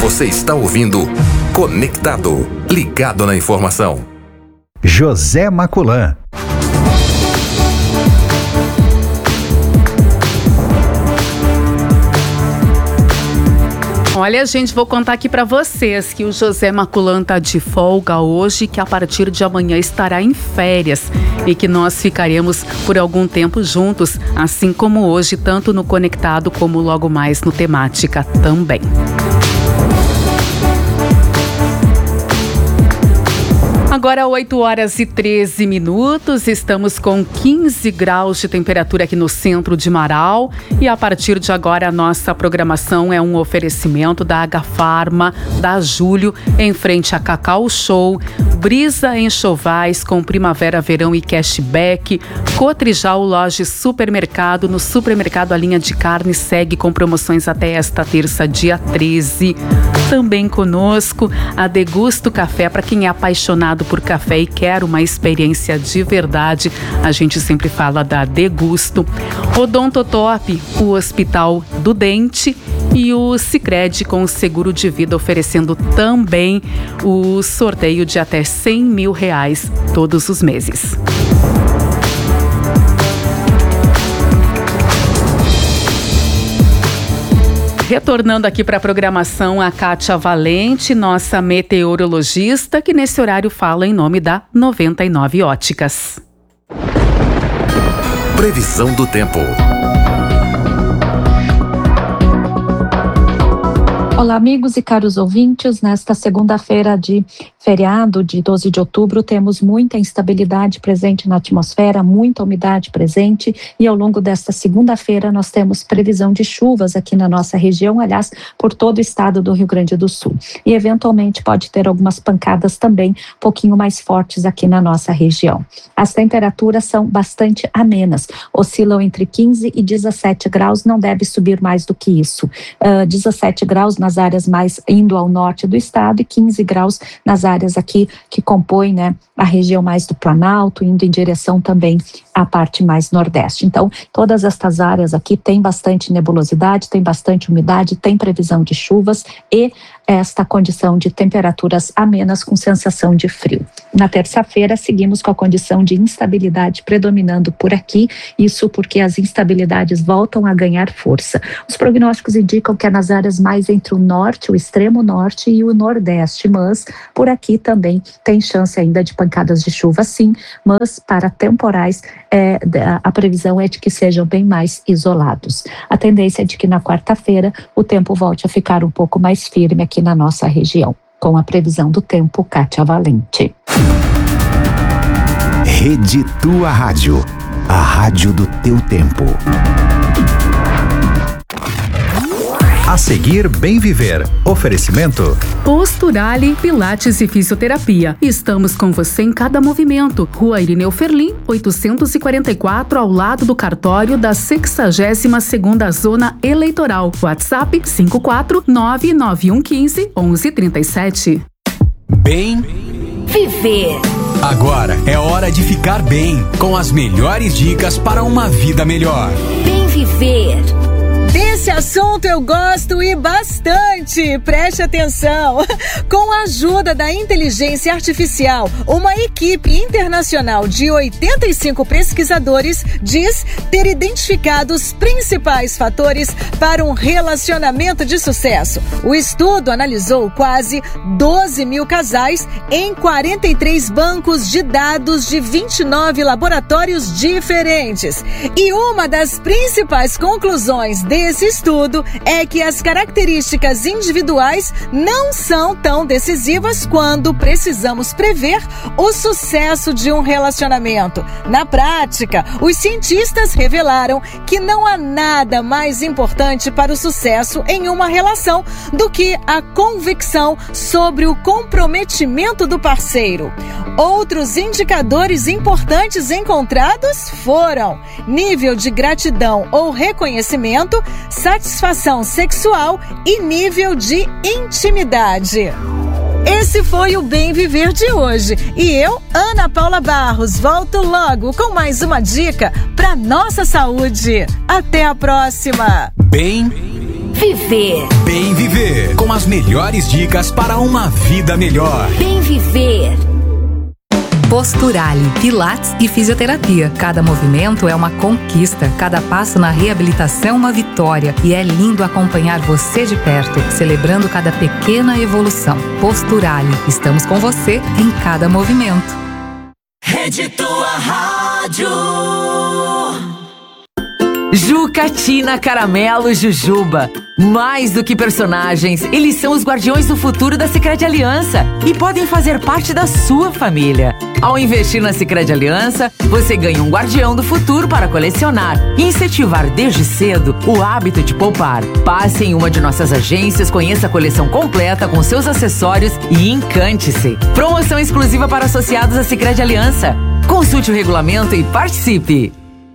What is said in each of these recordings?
Você está ouvindo Conectado, ligado na informação. José Maculan. Olha, gente, vou contar aqui para vocês que o José Maculan tá de folga hoje, que a partir de amanhã estará em férias e que nós ficaremos por algum tempo juntos, assim como hoje, tanto no Conectado como logo mais no Temática também. Agora 8h13, estamos com 15 graus de temperatura aqui no centro de Marau e a partir de agora a nossa programação é um oferecimento da Agafarma, da Júlio, em frente a Cacau Show, Brisa Enxovais com primavera, verão e cashback, Cotrijal Loja Supermercado, no supermercado a linha de carne segue com promoções até esta terça, dia 13. Também conosco a Degusto Café, para quem é apaixonado por café e quer uma experiência de verdade, a gente sempre fala da Degusto. Odontotop, o Hospital do Dente, e o Sicredi com o seguro de vida oferecendo também o sorteio de até R$100 mil todos os meses. Retornando aqui para a programação, a Kátia Valente, nossa meteorologista, que nesse horário fala em nome da 99 Óticas. Previsão do tempo. Olá, amigos e caros ouvintes. Nesta segunda-feira de feriado, de 12 de outubro, temos muita instabilidade presente na atmosfera, muita umidade presente e ao longo desta segunda-feira nós temos previsão de chuvas aqui na nossa região, aliás, por todo o estado do Rio Grande do Sul. E eventualmente pode ter algumas pancadas também um pouquinho mais fortes aqui na nossa região. As temperaturas são bastante amenas, oscilam entre 15 e 17 graus, não deve subir mais do que isso. 17 graus nas áreas mais indo ao norte do estado e 15 graus nas áreas aqui que compõem, a região mais do Planalto, indo em direção também à parte mais nordeste. Então, todas estas áreas aqui têm bastante nebulosidade, tem bastante umidade, tem previsão de chuvas e esta condição de temperaturas amenas com sensação de frio. Na terça-feira, seguimos com a condição de instabilidade predominando por aqui, isso porque as instabilidades voltam a ganhar força. Os prognósticos indicam que é nas áreas mais entre o norte, o extremo norte e o nordeste, mas por aqui também tem chance ainda de pancadas de chuva, sim, mas para temporais a previsão é de que sejam bem mais isolados. A tendência é de que na quarta-feira o tempo volte a ficar um pouco mais firme aqui na nossa região. Com a previsão do tempo, Kátia Valente. Rede Tua Rádio, a rádio do teu tempo. A seguir, Bem Viver. Oferecimento Posturale, Pilates e Fisioterapia. Estamos com você em cada movimento. Rua Irineu Ferlim, 844, ao lado do cartório da 62ª Zona Eleitoral. WhatsApp 54991151137. Bem Viver. Agora é hora de ficar bem, com as melhores dicas para uma vida melhor. Bem Viver. Desse assunto eu gosto e bastante. Preste atenção. Com a ajuda da inteligência artificial, uma equipe internacional de 85 pesquisadores diz ter identificado os principais fatores para um relacionamento de sucesso. O estudo analisou quase 12 mil casais em 43 bancos de dados de 29 laboratórios diferentes. E uma das principais conclusões desse estudo é que as características individuais não são tão decisivas quando precisamos prever o sucesso de um relacionamento. Na prática, os cientistas revelaram que não há nada mais importante para o sucesso em uma relação do que a convicção sobre o comprometimento do parceiro. Outros indicadores importantes encontrados foram nível de gratidão ou reconhecimento, satisfação sexual e nível de intimidade. Esse foi o Bem Viver de hoje. E eu, Ana Paula Barros, volto logo com mais uma dica para nossa saúde. Até a próxima. Bem Viver. Bem Viver, com as melhores dicas para uma vida melhor. Bem Viver. Posturale, Pilates e Fisioterapia. Cada movimento é uma conquista, cada passo na reabilitação uma vitória. E é lindo acompanhar você de perto, celebrando cada pequena evolução. Posturale, estamos com você em cada movimento. Rede Tua Rádio. Juca, Tina, Caramelo, Jujuba. Mais do que personagens, eles são os guardiões do futuro da Sicredi Aliança e podem fazer parte da sua família. Ao investir na Sicredi Aliança, você ganha um guardião do futuro para colecionar e incentivar desde cedo o hábito de poupar. Passe em uma de nossas agências, conheça a coleção completa com seus acessórios e encante-se. Promoção exclusiva para associados à Sicredi Aliança. Consulte o regulamento e participe.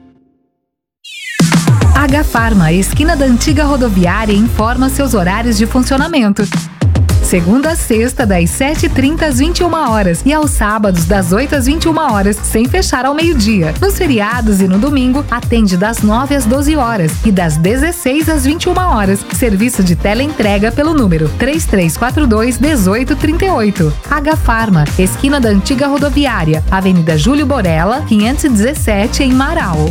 Agafarma, esquina da antiga rodoviária, informa seus horários de funcionamento. Segunda a sexta, das 7h30 às 21h e aos sábados, das 8 às 21h, sem fechar ao meio-dia. Nos feriados e no domingo, atende das 9 às 12h e das 16 às 21h. Serviço de teleentrega pelo número 3342-1838. Agafarma, esquina da antiga rodoviária, Avenida Júlio Borella, 517, em Marau.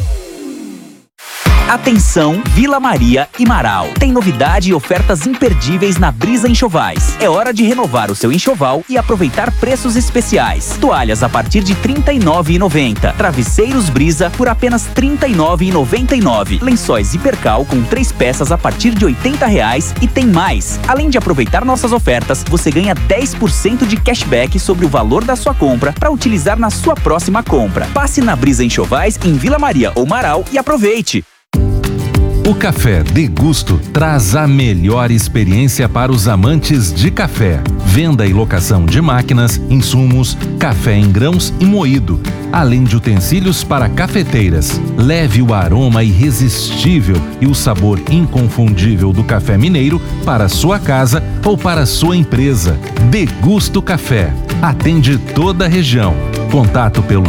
Atenção, Vila Maria e Marau. Tem novidade e ofertas imperdíveis na Brisa Enxovais. É hora de renovar o seu enxoval e aproveitar preços especiais. Toalhas a partir de R$ 39,90. Travesseiros Brisa por apenas R$ 39,99. Lençóis Hipercal com 3 peças a partir de R$ 80,00 e tem mais. Além de aproveitar nossas ofertas, você ganha 10% de cashback sobre o valor da sua compra para utilizar na sua próxima compra. Passe na Brisa Enxovais em Vila Maria ou Marau e aproveite. O Café Degusto traz a melhor experiência para os amantes de café. Venda e locação de máquinas, insumos, café em grãos e moído, além de utensílios para cafeteiras. Leve o aroma irresistível e o sabor inconfundível do café mineiro para sua casa ou para sua empresa. Degusto Café. Atende toda a região. Contato pelo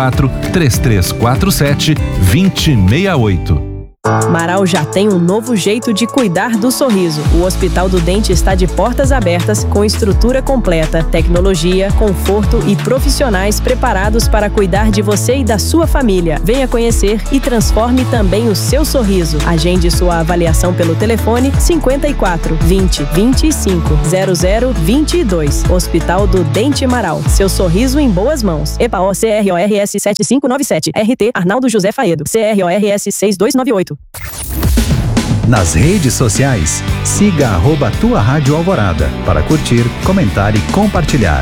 54-3347-2068. Marau já tem um novo jeito de cuidar do sorriso. O Hospital do Dente está de portas abertas, com estrutura completa, tecnologia, conforto e profissionais preparados para cuidar de você e da sua família. Venha conhecer e transforme também o seu sorriso. Agende sua avaliação pelo telefone 54 20 25 00 22. Hospital do Dente Marau. Seu sorriso em boas mãos. EPAO CRORS 7597. RT Arnaldo José Faedo. CRORS 6298. Nas redes sociais, siga @Tua Rádio Alvorada para curtir, comentar e compartilhar.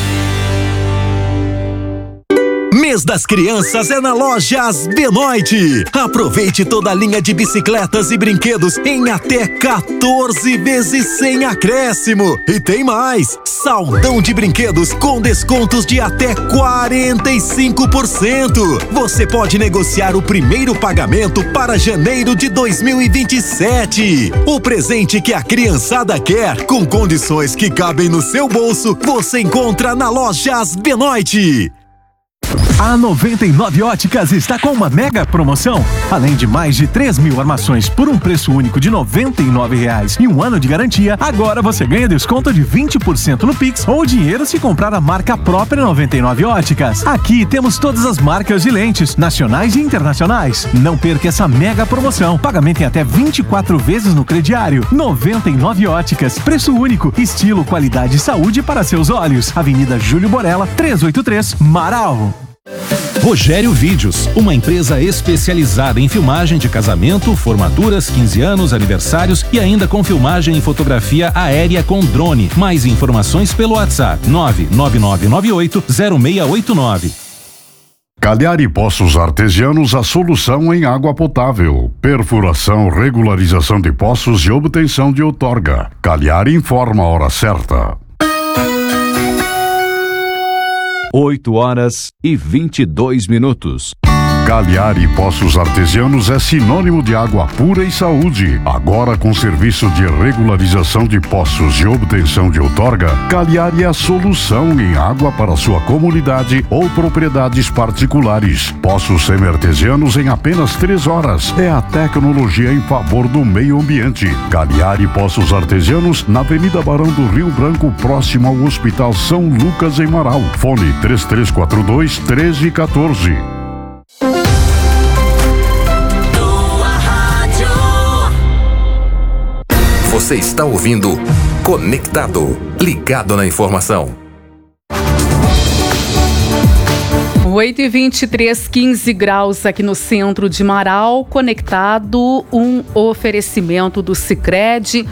Mês das Crianças é na Lojas Benoit. Aproveite toda a linha de bicicletas e brinquedos em até 14 vezes sem acréscimo. E tem mais! Saldão de brinquedos com descontos de até 45%. Você pode negociar o primeiro pagamento para janeiro de 2027. O presente que a criançada quer, com condições que cabem no seu bolso, você encontra na Lojas Benoit. A 99 Óticas está com uma mega promoção. Além de mais de 3.000 armações por um preço único de R$ 99,00 e um ano de garantia, agora você ganha desconto de 20% no Pix ou dinheiro se comprar a marca própria 99 Óticas. Aqui temos todas as marcas de lentes, nacionais e internacionais. Não perca essa mega promoção. Pagamento em até 24 vezes no crediário. 99 Óticas. Preço único, estilo, qualidade e saúde para seus olhos. Avenida Júlio Borella, 383, Marau. Rogério Vídeos, uma empresa especializada em filmagem de casamento, formaturas, 15 anos, aniversários e ainda com filmagem e fotografia aérea com drone. Mais informações pelo WhatsApp 99998-0689. Cagliari Poços Artesianos, a solução em água potável. Perfuração, regularização de poços e obtenção de outorga. Cagliari informa a hora certa. 8h22. Cagliari Poços Artesianos é sinônimo de água pura e saúde. Agora com serviço de regularização de poços e obtenção de outorga, Cagliari é a solução em água para sua comunidade ou propriedades particulares. Poços semi-artesianos em apenas 3 horas. É a tecnologia em favor do meio ambiente. Cagliari Poços Artesianos, na Avenida Barão do Rio Branco, próximo ao Hospital São Lucas, em Marau. Fone 3342-1314. Você está ouvindo Conectado, ligado na informação. 8h23, 15 graus aqui no centro de Marau. Conectado, um oferecimento do Sicredi,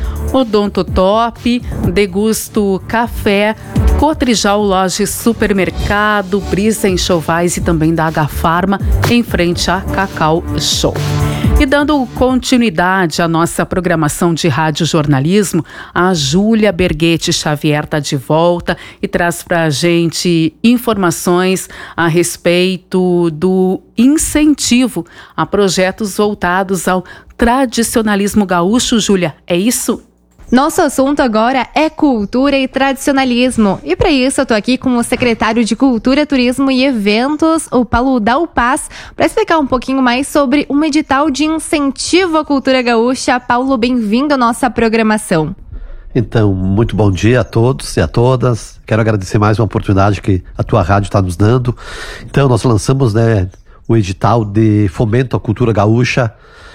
Odontotop, Degusto Café, Cotrijal Loja Supermercado, Brisa Enxovais e também da H-Farma, em frente a Cacau Show. E dando continuidade à nossa programação de radiojornalismo, a Júlia Berghetti Xavier está de volta e traz para a gente informações a respeito do incentivo a projetos voltados ao tradicionalismo gaúcho. Júlia, é isso? Nosso assunto agora é cultura e tradicionalismo. E para isso eu tô aqui com o secretário de Cultura, Turismo e Eventos, o Paulo Dalpaz, para explicar um pouquinho mais sobre um edital de incentivo à cultura gaúcha. Paulo, bem-vindo à nossa programação. Então, muito bom dia a todos e a todas. Quero agradecer mais uma oportunidade que a tua rádio está nos dando. Então, nós lançamos, o edital de fomento à cultura gaúcha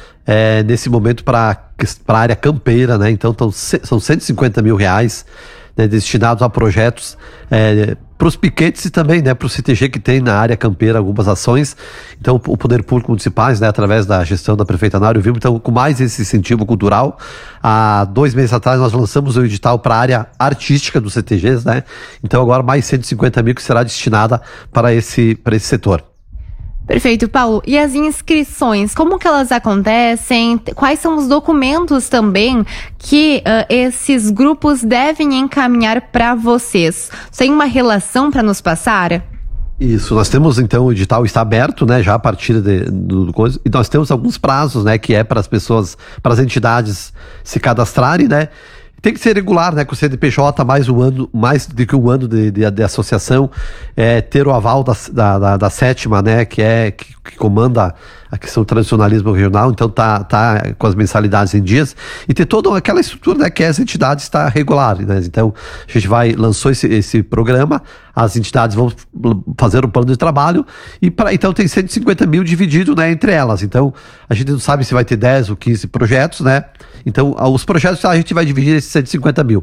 nesse momento para a área campeira, né? Então são 150 mil reais, né, destinados a projetos para os piquetes e também, né, para o CTG que tem na área campeira algumas ações. Então o Poder Público Municipais, né, através da gestão da Prefeita Nário Vilma, então com mais esse incentivo cultural, há 2 meses atrás nós lançamos o edital para a área artística dos CTGs, né? Então agora mais 150 mil que será destinada para esse setor. Perfeito, Paulo. E as inscrições, como que elas acontecem? Quais são os documentos também que esses grupos devem encaminhar para vocês? Tem uma relação para nos passar? Isso, nós temos então, o edital está aberto, né, já a partir do coisa, e nós temos alguns prazos, né, que é para as pessoas, para as entidades se cadastrarem, né. Tem que ser regular, né, com o CNPJ, mais do que um ano de associação, ter o aval da sétima, né, que comanda a questão do tradicionalismo regional, então tá com as mensalidades em dias, e ter toda aquela estrutura, né, que as entidades está regular, né, então a gente lançou esse programa, as entidades vão fazer um plano de trabalho, então tem 150 mil dividido, né, entre elas, então a gente não sabe se vai ter 10 ou 15 projetos, né, então os projetos a gente vai dividir esses 150 mil.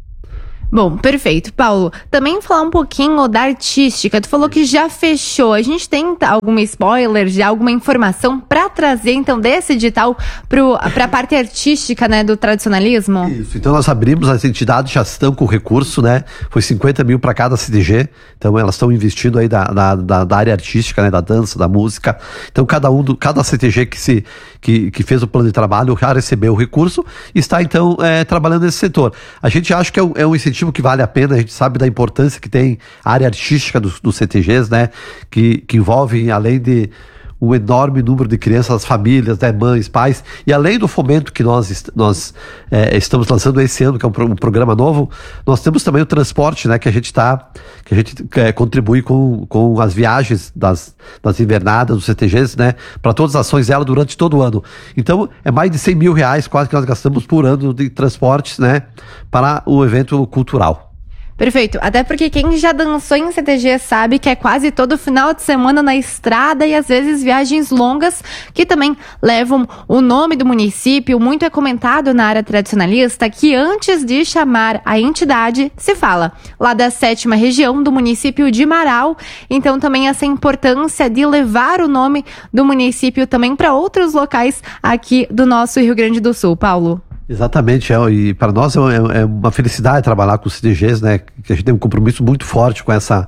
Bom, perfeito. Paulo, também falar um pouquinho da artística. Tu falou que já fechou. A gente tem algum spoiler, já alguma informação para trazer, então, desse edital para a parte artística, né, do tradicionalismo? Isso. Então, nós abrimos, as entidades já estão com recurso, né? Foi 50 mil para cada CDG. Então, elas estão investindo aí da área artística, né? Da dança, da música. Então, cada CTG que fez o plano de trabalho já recebeu o recurso e está, então, trabalhando nesse setor. A gente acha que é um incentivo que vale a pena, a gente sabe da importância que tem a área artística dos CTGs, né, que envolve, além de um enorme número de crianças, famílias, né, mães, pais, e além do fomento que nós estamos lançando esse ano, que é um programa novo, nós temos também o transporte, né, que a gente contribui com as viagens das invernadas, dos CTGs, né, para todas as ações dela durante todo o ano. Então, é mais de 100 mil reais quase que nós gastamos por ano de transportes, né, para o evento cultural. Perfeito, até porque quem já dançou em CTG sabe que é quase todo final de semana na estrada e às vezes viagens longas que também levam o nome do município. Muito é comentado na área tradicionalista que antes de chamar a entidade se fala lá da 7ª região do município de Marau, então também essa importância de levar o nome do município também para outros locais aqui do nosso Rio Grande do Sul. Paulo. Exatamente, e para nós é uma felicidade trabalhar com os CDGs, né, que a gente tem um compromisso muito forte com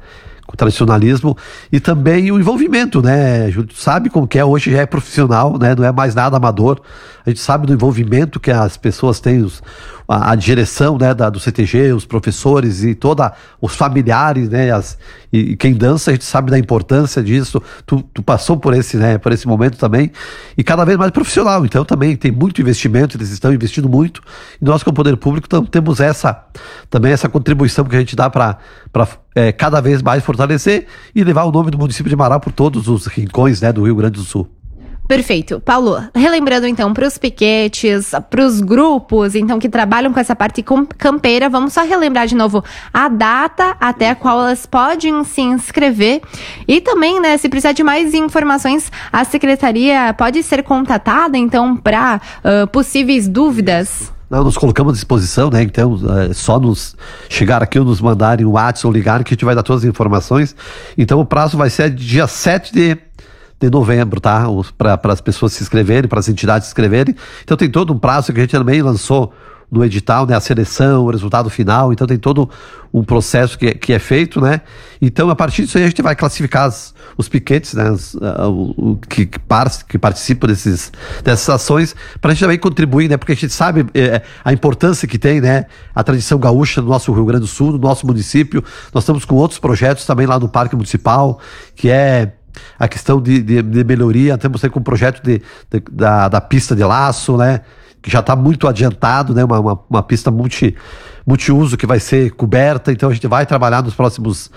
com o tradicionalismo e também o envolvimento, né? A gente sabe como que é, hoje já é profissional, né? Não é mais nada amador. A gente sabe do envolvimento que as pessoas têm, a direção, né, do CTG, os professores e os familiares, né? E quem dança, a gente sabe da importância disso. Tu passou por esse momento também, e cada vez mais profissional. Então também tem muito investimento, eles estão investindo muito. E nós, como Poder Público, temos essa contribuição que a gente dá para cada vez mais fortalecer e levar o nome do município de Marau por todos os rincões, né, do Rio Grande do Sul. Perfeito. Paulo, relembrando então para os piquetes, para os grupos então que trabalham com essa parte campeira, vamos só relembrar de novo a data até a qual elas podem se inscrever e também, né, se precisar de mais informações, a secretaria pode ser contatada então para possíveis dúvidas. Nos colocamos à disposição, né? Então, só nos chegar aqui ou nos mandarem um WhatsApp ou ligar que a gente vai dar todas as informações. Então, o prazo vai ser dia 7 de novembro, tá? Para as pessoas se inscreverem, para as entidades se inscreverem. Então, tem todo um prazo que a gente também lançou no edital, né? A seleção, o resultado final. Então, tem todo um processo que é feito, né? Então, a partir disso aí, a gente vai classificar os piquetes, né? Que participam dessas ações, para a gente também contribuir, né? Porque a gente sabe a importância que tem, né? A tradição gaúcha no nosso Rio Grande do Sul, no nosso município. Nós estamos com outros projetos também lá no Parque Municipal, que é a questão de melhoria. Temos aí com o projeto da pista de laço, né? Que já está muito adiantado, né? Uma pista multiuso que vai ser coberta. Então a gente vai trabalhar nos próximos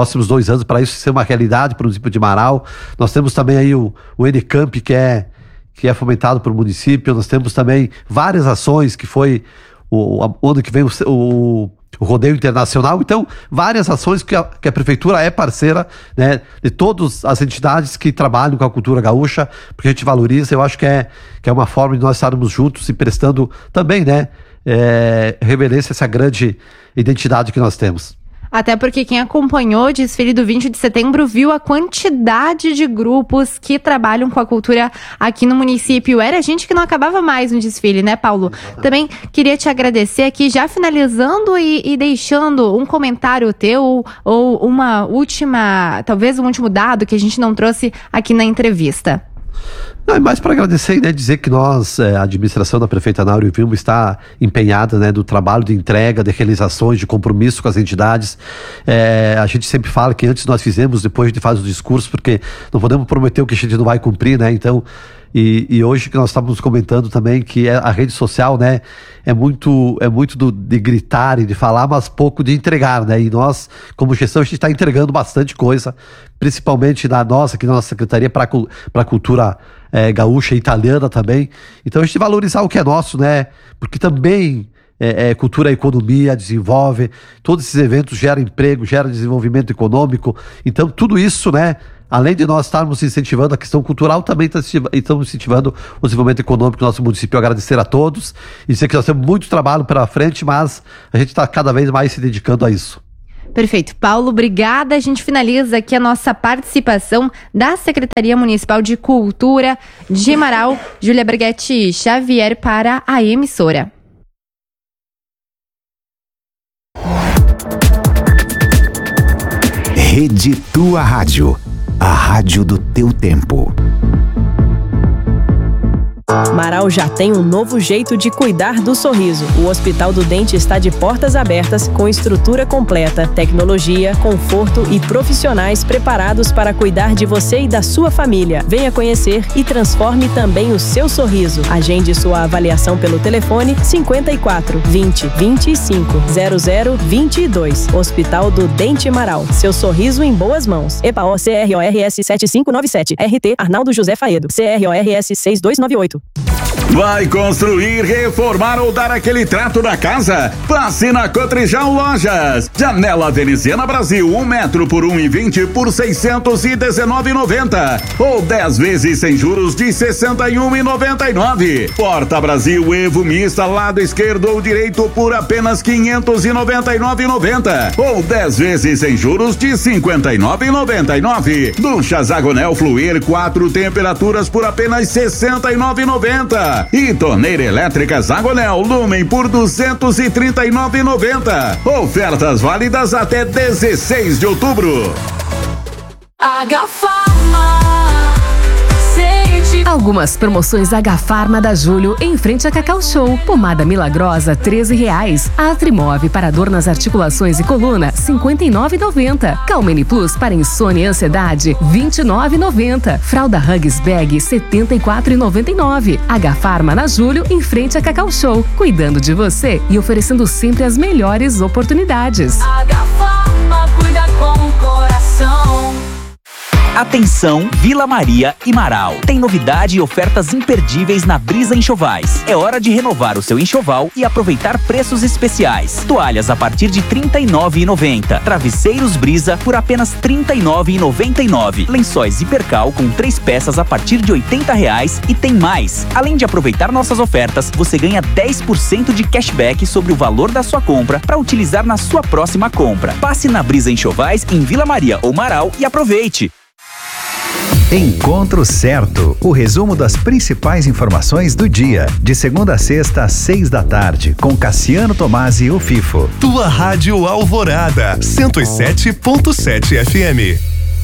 2 anos para isso ser uma realidade para o município de Marau. Nós temos também aí o N-Camp, que é fomentado pelo município. Nós temos também várias ações, que foi o ano que vem o rodeio internacional. Então, várias ações que a prefeitura é parceira, né, de todas as entidades que trabalham com a cultura gaúcha, porque a gente valoriza. Eu acho que é uma forma de nós estarmos juntos e prestando também, né, reverência a essa grande identidade que nós temos. Até porque quem acompanhou o desfile do 20 de setembro viu a quantidade de grupos que trabalham com a cultura aqui no município. Era gente que não acabava mais no desfile, né, Paulo? Também queria te agradecer aqui, já finalizando e deixando um comentário teu ou uma última, talvez um último dado que a gente não trouxe aqui na entrevista. Não, é mais para agradecer, né, dizer que nós, a administração da prefeita Ana Áurea Vilma, está empenhada, né, do trabalho de entrega, de realizações, de compromisso com as entidades. A gente sempre fala que antes nós fizemos, depois a gente faz o discurso, porque não podemos prometer o que a gente não vai cumprir, né? Então, e hoje que nós estávamos comentando também que a rede social, né, é muito de gritar e de falar, mas pouco de entregar, né? E nós, como gestão, a gente está entregando bastante coisa, principalmente aqui na nossa secretaria para a cultura gaúcha e italiana também. Então a gente valorizar o que é nosso, né? Porque também cultura, economia, desenvolve, todos esses eventos geram emprego, geram desenvolvimento econômico. Então tudo isso, né, além de nós estarmos incentivando a questão cultural, também estamos incentivando o desenvolvimento econômico do nosso município. Eu agradecer a todos e dizer que nós temos muito trabalho pela frente, mas a gente está cada vez mais se dedicando a isso. Perfeito. Paulo, obrigada. A gente finaliza aqui a nossa participação da Secretaria Municipal de Cultura de Marau, Júlia Berghetti Xavier, para a emissora. Rede Tua Rádio, a rádio do teu tempo. Marau já tem um novo jeito de cuidar do sorriso. O Hospital do Dente está de portas abertas, com estrutura completa, tecnologia, conforto e profissionais preparados para cuidar de você e da sua família. Venha conhecer e transforme também o seu sorriso. Agende sua avaliação pelo telefone 54 20 25 00 22. Hospital do Dente Marau. Seu sorriso em boas mãos. EPAO CRORS 7597. RT Arnaldo José Faedo. CRORS 6298. Vai construir, reformar ou dar aquele trato na casa? Passe na Cotrijal Lojas. Janela veneziana Brasil, 1 metro por 1,20 por 619,90 ou 10 vezes sem juros de 61,99. Porta Brasil Evo Mista, lado esquerdo ou direito por apenas 599,90 ou 10 vezes sem juros de 59,99. Ducha Zagonel Fluir, 4 temperaturas por apenas 69,90. R$150 e torneira elétrica Zagonel Lumen por R$ 239,90. Ofertas válidas até 16 de outubro. Algumas promoções H-Farma da Júlio em frente a Cacau Show. Pomada milagrosa R$13. Atrimove para dor nas articulações e coluna R$59,90. Calmene Plus para insônia e ansiedade R$29,90. Fralda Huggies Bag R$74,99. H-Farma na Júlio em frente a Cacau Show. Cuidando de você e oferecendo sempre as melhores oportunidades. H-Farma cuida com o coração. Atenção, Vila Maria e Marau. Tem novidade e ofertas imperdíveis na Brisa Enxovais. É hora de renovar o seu enxoval e aproveitar preços especiais. Toalhas a partir de R$ 39,90. Travesseiros Brisa por apenas R$ 39,99. Lençóis Hipercal com 3 peças a partir de R$ 80,00 e tem mais. Além de aproveitar nossas ofertas, você ganha 10% de cashback sobre o valor da sua compra para utilizar na sua próxima compra. Passe na Brisa Enxovais em Vila Maria ou Marau e aproveite. Encontro Certo, o resumo das principais informações do dia, de segunda a sexta às 6 da tarde, com Cassiano Tomasi e o FIFO. Tua Rádio Alvorada, 107.7 FM.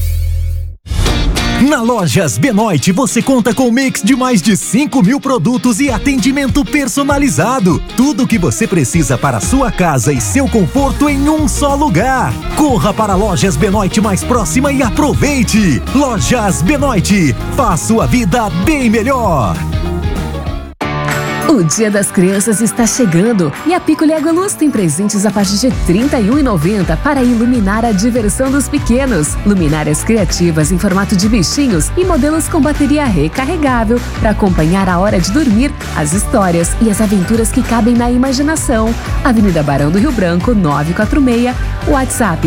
Na Lojas Benoit você conta com um mix de mais de 5.000 produtos e atendimento personalizado. Tudo o que você precisa para a sua casa e seu conforto em um só lugar. Corra para a Lojas Benoit mais próxima e aproveite. Lojas Benoit, faça sua vida bem melhor. O Dia das Crianças está chegando e a Piccoli Água-Luz tem presentes a partir de R$ 31,90 para iluminar a diversão dos pequenos. Luminárias criativas em formato de bichinhos e modelos com bateria recarregável para acompanhar a hora de dormir, as histórias e as aventuras que cabem na imaginação. Avenida Barão do Rio Branco, 946, WhatsApp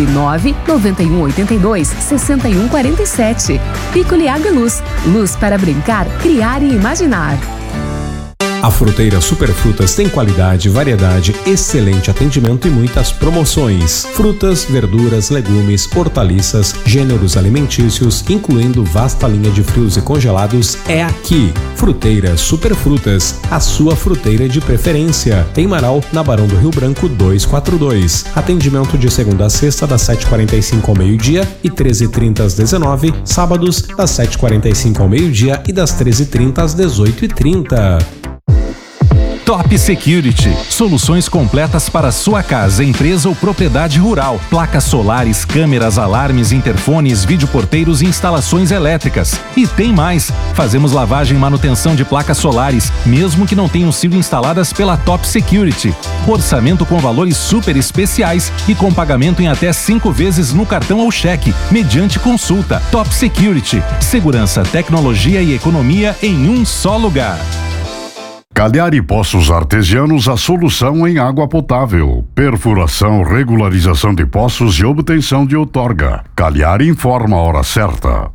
99182-6147. Piccoli Água-Luz, luz para brincar, criar e imaginar. A Fruteira Superfrutas tem qualidade, variedade, excelente atendimento e muitas promoções. Frutas, verduras, legumes, hortaliças, gêneros alimentícios, incluindo vasta linha de frios e congelados, é aqui. Fruteira Superfrutas, a sua fruteira de preferência. Em Marau, na Barão do Rio Branco 242. Atendimento de segunda a sexta das 7h45 ao meio-dia e 13h30 às 19h. Sábados das 7h45 ao meio-dia e das 13h30 às 18h30. Top Security, soluções completas para sua casa, empresa ou propriedade rural. Placas solares, câmeras, alarmes, interfones, videoporteiros e instalações elétricas. E tem mais, fazemos lavagem e manutenção de placas solares, mesmo que não tenham sido instaladas pela Top Security. Orçamento com valores super especiais e com pagamento em até 5 vezes no cartão ou cheque, mediante consulta. Top Security, segurança, tecnologia e economia em um só lugar. Cagliari Poços Artesianos, a solução em água potável. Perfuração, regularização de poços e obtenção de outorga. Cagliari informa a hora certa.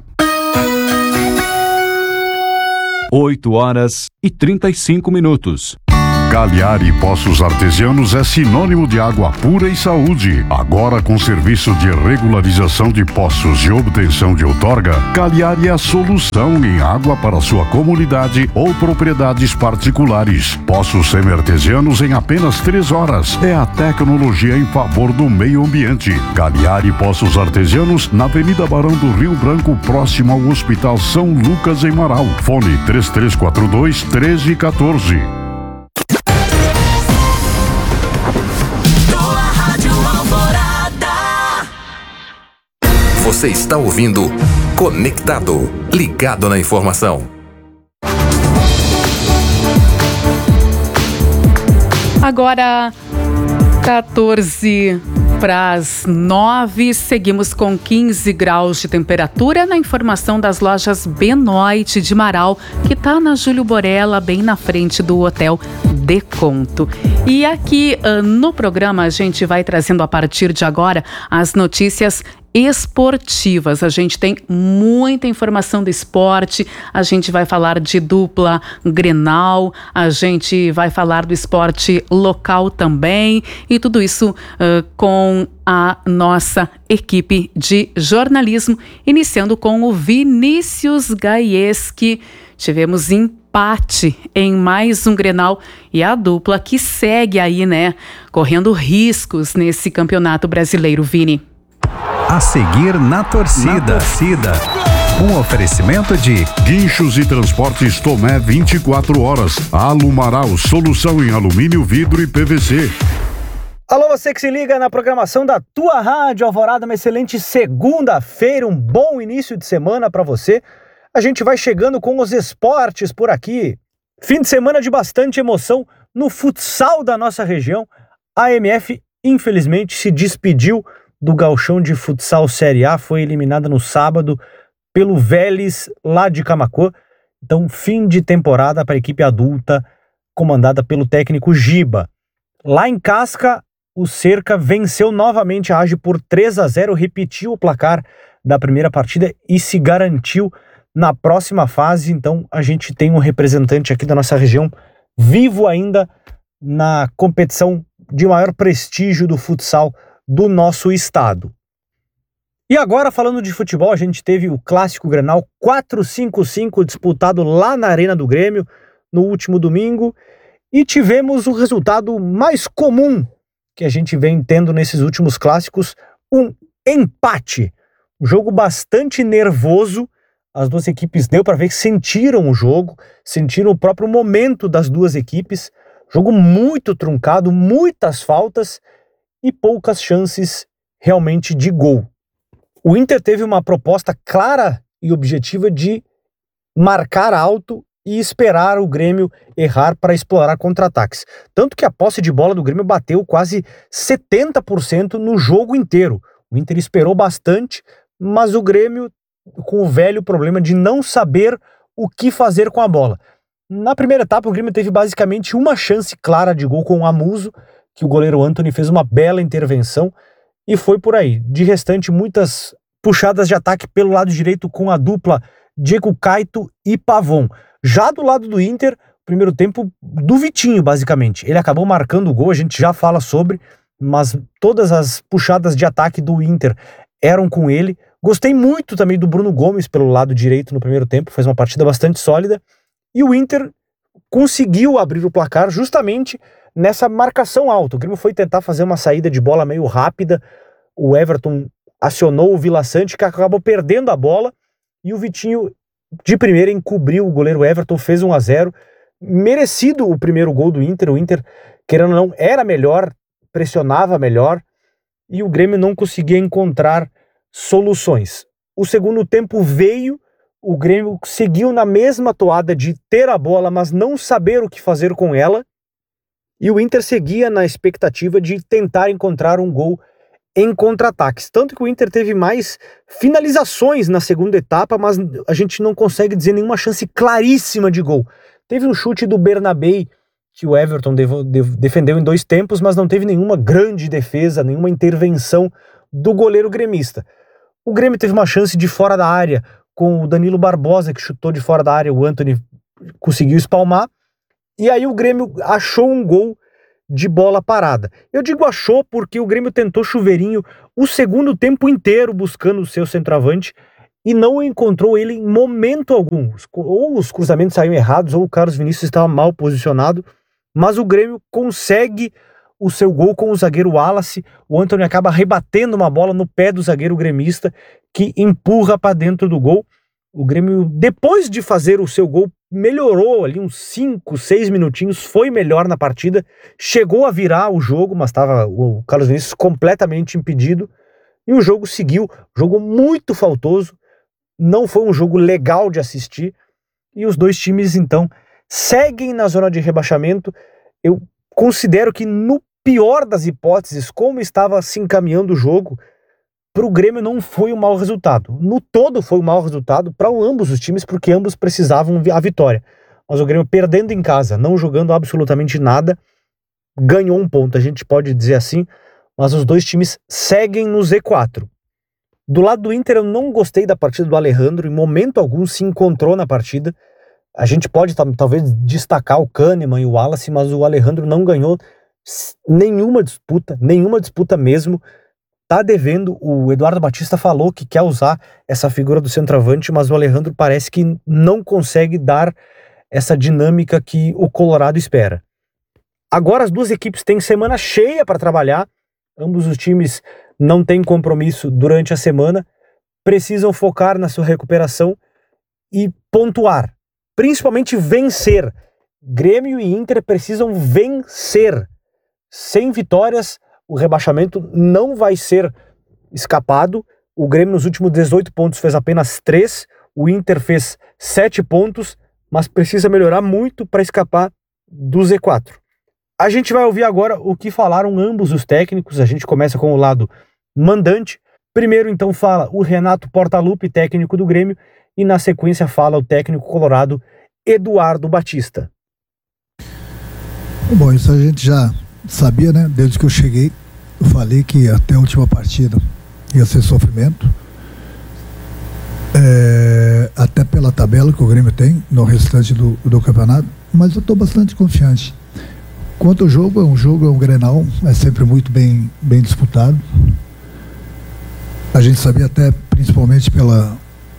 8h35. Cagliari Poços Artesianos é sinônimo de água pura e saúde. Agora com serviço de regularização de poços e obtenção de outorga, Cagliari é a solução em água para sua comunidade ou propriedades particulares. Poços semi-artesianos em apenas 3 horas. É a tecnologia em favor do meio ambiente. Cagliari Poços Artesianos, na Avenida Barão do Rio Branco, próximo ao Hospital São Lucas, em Marau. Fone 3342-1314. Você está ouvindo Conectado, ligado na informação. Agora, 8:55, seguimos com 15 graus de temperatura na informação das lojas Benoit de Marau, que está na Júlio Borella, bem na frente do Hotel Deconto. E aqui no programa a gente vai trazendo a partir de agora as notícias esportivas. A gente tem muita informação do esporte, a gente vai falar de dupla Grenal, a gente vai falar do esporte local também, e tudo isso com a nossa equipe de jornalismo, iniciando com o Vinícius Gaieski. Tivemos em empate em mais um Grenal e a dupla que segue aí, né, correndo riscos nesse Campeonato Brasileiro, Vini. A seguir na torcida. Um oferecimento de Guinchos e Transportes Tomé 24 horas. Alumaral, solução em alumínio, vidro e PVC. Alô, você que se liga na programação da tua Rádio Alvorada, uma excelente segunda-feira, um bom início de semana para você. A gente vai chegando com os esportes por aqui. Fim de semana de bastante emoção no futsal da nossa região. A MF, infelizmente, se despediu do Gauchão de Futsal Série A, foi eliminada no sábado pelo Vélez, lá de Camaquã. Então, fim de temporada para a equipe adulta, comandada pelo técnico Giba. Lá em Casca, o Cerca venceu novamente a AGE por 3-0, repetiu o placar da primeira partida e se garantiu na próxima fase. Então, a gente tem um representante aqui da nossa região vivo ainda na competição de maior prestígio do futsal do nosso estado. E agora, falando de futebol, a gente teve o clássico Grenal 4-5-5 disputado lá na Arena do Grêmio no último domingo e tivemos o resultado mais comum que a gente vem tendo nesses últimos clássicos, um empate. Um jogo bastante nervoso, as duas equipes deu para ver que sentiram o jogo, sentiram o próprio momento das duas equipes, jogo muito truncado, muitas faltas e poucas chances realmente de gol. O Inter teve uma proposta clara e objetiva de marcar alto e esperar o Grêmio errar para explorar contra-ataques. Tanto que a posse de bola do Grêmio bateu quase 70% no jogo inteiro. O Inter esperou bastante, mas o Grêmio com o velho problema de não saber o que fazer com a bola. Na primeira etapa, o Grêmio teve basicamente uma chance clara de gol com o Amuso, que o goleiro Antony fez uma bela intervenção, e foi por aí. De restante, muitas puxadas de ataque pelo lado direito com a dupla Diego Caito e Pavon. Já do lado do Inter, primeiro tempo do Vitinho, basicamente. Ele acabou marcando o gol, a gente já fala sobre, mas todas as puxadas de ataque do Inter eram com ele. Gostei muito também do Bruno Gomes pelo lado direito no primeiro tempo, fez uma partida bastante sólida. E o Inter conseguiu abrir o placar justamente nessa marcação alta. O Grêmio foi tentar fazer uma saída de bola meio rápida, o Everton acionou o Vila Sante, que acabou perdendo a bola, e o Vitinho de primeira encobriu o goleiro Everton, fez 1-0, merecido o primeiro gol do Inter. O Inter, querendo ou não, era melhor, pressionava melhor, e o Grêmio não conseguia encontrar soluções. O segundo tempo veio, o Grêmio seguiu na mesma toada de ter a bola, mas não saber o que fazer com ela, e o Inter seguia na expectativa de tentar encontrar um gol em contra-ataques. Tanto que o Inter teve mais finalizações na segunda etapa, mas a gente não consegue dizer nenhuma chance claríssima de gol. Teve um chute do Bernabei, que o Everton defendeu em 2 tempos, mas não teve nenhuma grande defesa, nenhuma intervenção do goleiro gremista. O Grêmio teve uma chance de fora da área, com o Danilo Barbosa, que chutou de fora da área, o Antony conseguiu espalmar, e aí o Grêmio achou um gol de bola parada. Eu digo achou porque o Grêmio tentou chuveirinho o segundo tempo inteiro buscando o seu centroavante e não encontrou ele em momento algum. Ou os cruzamentos saíram errados, ou o Carlos Vinícius estava mal posicionado, mas o Grêmio consegue o seu gol com o zagueiro Wallace. O Antony acaba rebatendo uma bola no pé do zagueiro gremista, que empurra para dentro do gol. O Grêmio, depois de fazer o seu gol, melhorou ali uns 5, 6 minutinhos, foi melhor na partida, chegou a virar o jogo, mas estava o Carlos Vinícius completamente impedido, e o jogo seguiu, jogo muito faltoso, não foi um jogo legal de assistir, e os dois times então seguem na zona de rebaixamento. Eu considero que no pior das hipóteses, como estava se encaminhando o jogo, para o Grêmio não foi um mau resultado. No todo foi um mau resultado para ambos os times, porque ambos precisavam a vitória. Mas o Grêmio perdendo em casa, não jogando absolutamente nada, ganhou um ponto, a gente pode dizer assim, mas os dois times seguem no Z4. Do lado do Inter eu não gostei da partida do Alejandro, em momento algum se encontrou na partida. A gente pode talvez destacar o Kahneman e o Wallace, mas o Alejandro não ganhou nenhuma disputa mesmo. Tá devendo, o Eduardo Batista falou que quer usar essa figura do centroavante, mas o Alejandro parece que não consegue dar essa dinâmica que o Colorado espera. Agora as duas equipes têm semana cheia para trabalhar, ambos os times não têm compromisso durante a semana, precisam focar na sua recuperação e pontuar, principalmente vencer. Grêmio e Inter precisam vencer. Sem vitórias, o rebaixamento não vai ser escapado. O Grêmio nos últimos 18 pontos fez apenas 3, o Inter fez 7 pontos, mas precisa melhorar muito para escapar do Z4. A gente vai ouvir agora o que falaram ambos os técnicos. A gente começa com o lado mandante. Primeiro, então, fala o Renato Portaluppi, técnico do Grêmio, e na sequência fala o técnico colorado Eduardo Batista. Bom, isso a gente já sabia, né? Desde que eu cheguei, eu falei que até a última partida ia ser sofrimento. Até pela tabela que o Grêmio tem no restante do campeonato, mas eu estou bastante confiante. Quanto ao jogo, é um Grenal, é sempre muito bem disputado. A gente sabia até, principalmente pela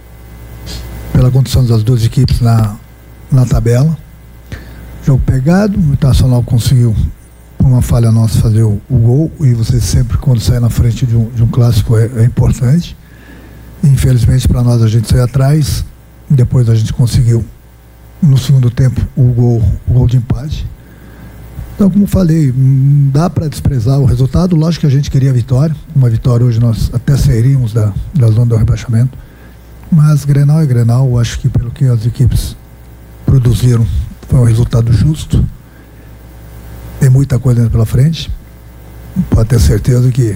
condição das duas equipes na tabela. Jogo pegado, o Internacional conseguiu, por uma falha nossa, fazer o gol, e você sempre, quando sai na frente de um clássico, é importante. Infelizmente para nós, a gente saiu atrás, depois a gente conseguiu, no segundo tempo, o gol de empate. Então, como falei, não dá para desprezar o resultado. Lógico que a gente queria a vitória. Uma vitória hoje nós até sairíamos da zona do rebaixamento. Mas Grenal é Grenal. Eu acho que pelo que as equipes produziram, foi um resultado justo. Tem muita coisa ainda pela frente. Pode ter certeza que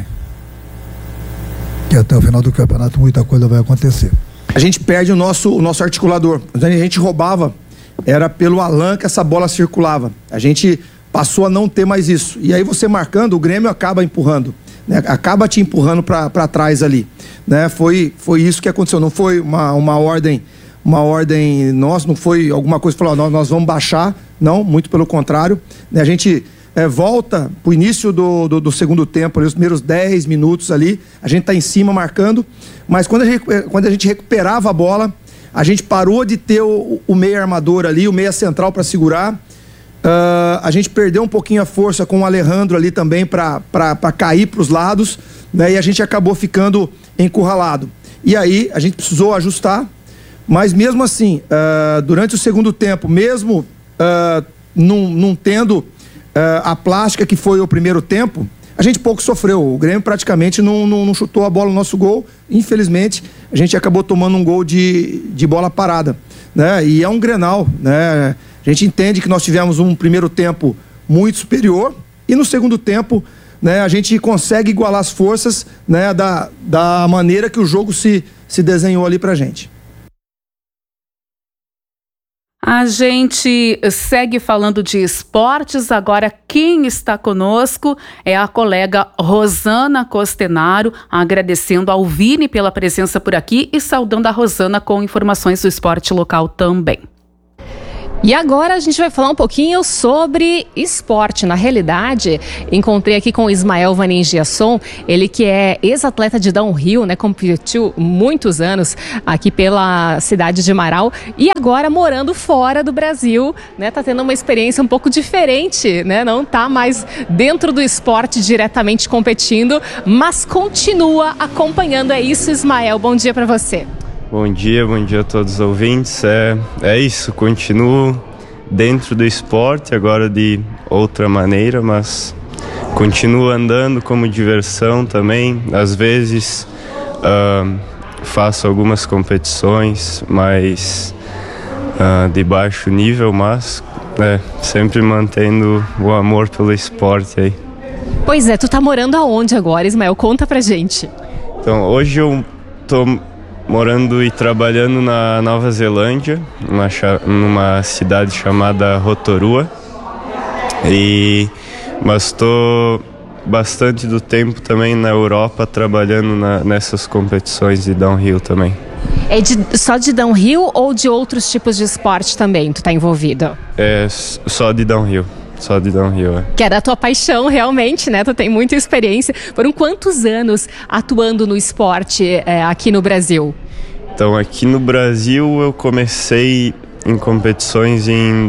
até o final do campeonato muita coisa vai acontecer. A gente perde o nosso articulador. A gente roubava, era pelo Alan que essa bola circulava. A gente passou a não ter mais isso. E aí você marcando, o Grêmio acaba empurrando, né? Acaba te empurrando para trás ali, né? Foi isso que aconteceu. Não foi uma ordem nossa, não foi alguma coisa que falou, nós vamos baixar. Não, muito pelo contrário, né? A gente volta pro início do segundo tempo, ali, os primeiros 10 minutos ali, a gente tá em cima marcando, mas quando a gente recuperava a bola, a gente parou de ter o meia armador ali, o meia central para segurar. A gente perdeu um pouquinho a força com o Alejandro ali também para cair para os lados, né? E a gente acabou ficando encurralado. E aí a gente precisou ajustar, mas mesmo assim, durante o segundo tempo, mesmo não tendo a plástica que foi o primeiro tempo, a gente pouco sofreu. O Grêmio praticamente não chutou a bola no nosso gol. Infelizmente, a gente acabou tomando um gol de bola parada, né? E é um Grenal, né? A gente entende que nós tivemos um primeiro tempo muito superior e no segundo tempo, né, a gente consegue igualar as forças, né, da maneira que o jogo se desenhou ali pra gente. A gente segue falando de esportes. Agora quem está conosco é a colega Rosana Costenaro, agradecendo ao Vini pela presença por aqui e saudando a Rosana com informações do esporte local também. E agora a gente vai falar um pouquinho sobre esporte. Na realidade, encontrei aqui com o Ismael Vaningiasson, ele que é ex-atleta de downhill, né, competiu muitos anos aqui pela cidade de Marau e agora morando fora do Brasil, né, tá tendo uma experiência um pouco diferente, né, não tá mais dentro do esporte diretamente competindo, mas continua acompanhando. É isso, Ismael, bom dia para você. Bom dia a todos os ouvintes. É isso, continuo dentro do esporte, agora de outra maneira, mas continuo andando como diversão também. Às vezes faço algumas competições mais de baixo nível, mas sempre mantendo o amor pelo esporte aí. Pois é, tu tá morando aonde agora, Ismael? Conta pra gente. Então, hoje eu tô morando e trabalhando na Nova Zelândia, numa cidade chamada Rotorua, mas estou bastante do tempo também na Europa trabalhando nessas competições de downhill também. É só de downhill ou de outros tipos de esporte também tu tá envolvido? É só de downhill. Só de downhill, Que é da tua paixão, realmente, né? Tu tem muita experiência. Foram quantos anos atuando no esporte aqui no Brasil? Então, aqui no Brasil eu comecei em competições em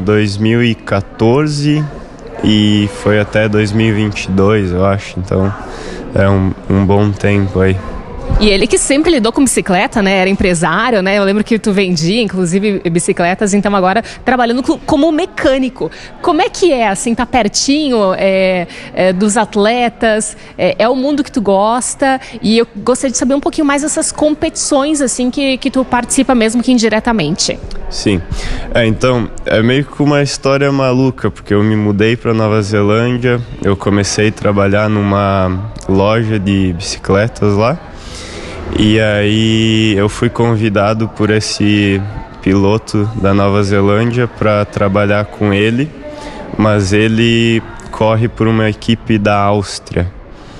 2014 e foi até 2022, eu acho. Então é um bom tempo aí. E ele que sempre lidou com bicicleta, né? Era empresário, né? Eu lembro que tu vendia, inclusive, bicicletas. Então agora trabalhando como mecânico. Como é que é, assim, tá pertinho dos atletas? É o mundo que tu gosta? E eu gostaria de saber um pouquinho mais dessas competições, assim, que tu participa mesmo que indiretamente. Sim. Então, é meio que uma história maluca, porque eu me mudei para Nova Zelândia, eu comecei a trabalhar numa loja de bicicletas lá. E aí eu fui convidado por esse piloto da Nova Zelândia para trabalhar com ele, mas ele corre por uma equipe da Áustria.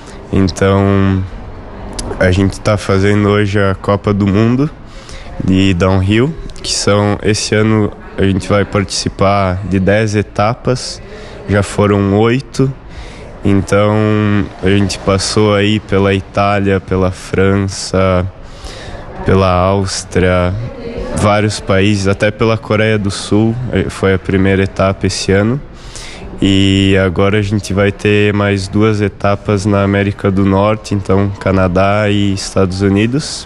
Então a gente está fazendo hoje a Copa do Mundo de Downhill, que esse ano a gente vai participar de 10 etapas, já foram 8. Então a gente passou aí pela Itália, pela França, pela Áustria, vários países, até pela Coreia do Sul, foi a primeira etapa esse ano. E agora a gente vai ter mais 2 etapas na América do Norte, então Canadá e Estados Unidos.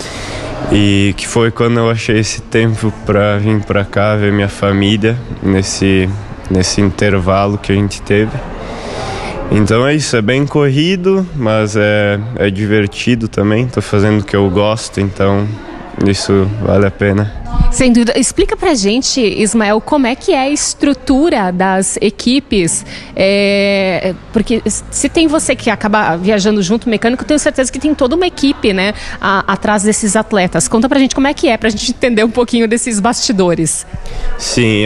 E que foi quando eu achei esse tempo para vir para cá ver minha família, nesse intervalo que a gente teve. Então é isso, é bem corrido, mas é divertido também. Tô fazendo o que eu gosto, então isso vale a pena. Sem dúvida. Explica pra gente, Ismael, como é que é a estrutura das equipes, porque se tem você que acaba viajando junto, mecânico, tenho certeza que tem toda uma equipe, né, atrás desses atletas. Conta pra gente como é que é, pra gente entender um pouquinho desses bastidores. Sim,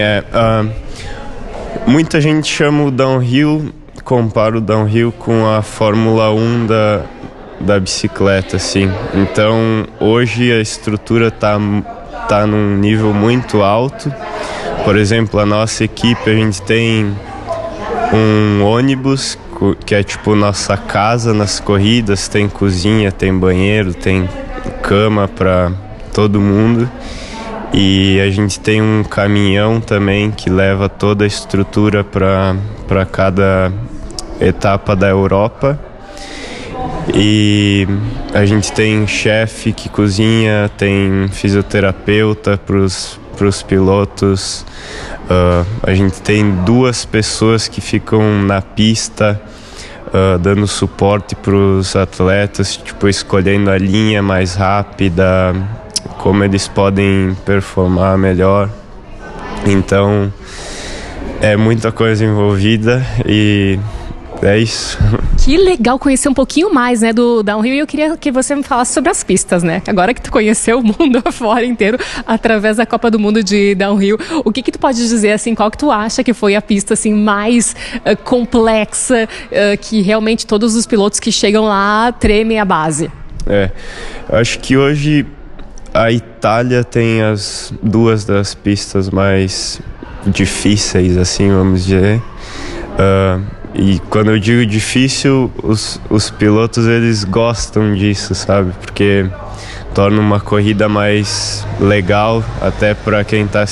muita gente chama o downhill, compara o downhill com a Fórmula 1 da bicicleta, assim. Então, hoje a estrutura tá num nível muito alto. Por exemplo, a nossa equipe, a gente tem um ônibus que é tipo nossa casa nas corridas, tem cozinha, tem banheiro, tem cama para todo mundo. E a gente tem um caminhão também que leva toda a estrutura para cada etapa da Europa. E a gente tem chefe que cozinha, tem fisioterapeuta para os pilotos. A gente tem 2 pessoas que ficam na pista dando suporte para os atletas, tipo escolhendo a linha mais rápida, como eles podem performar melhor. Então é muita coisa envolvida e é isso. Que legal conhecer um pouquinho mais, né, do downhill, e eu queria que você me falasse sobre as pistas, né? Agora que tu conheceu o mundo afora inteiro através da Copa do Mundo de downhill, o que tu pode dizer, assim, qual que tu acha que foi a pista, assim, mais complexa, que realmente todos os pilotos que chegam lá tremem a base? Acho que hoje a Itália tem as 2 das pistas mais difíceis, assim, vamos dizer. E quando eu digo difícil, os pilotos, eles gostam disso, sabe? Porque torna uma corrida mais legal, até para quem está